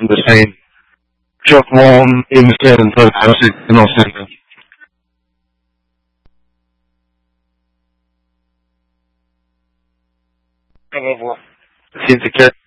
between Jock Warm, Emerson and Toast in our centre. Au revoir. Merci, c'est clair.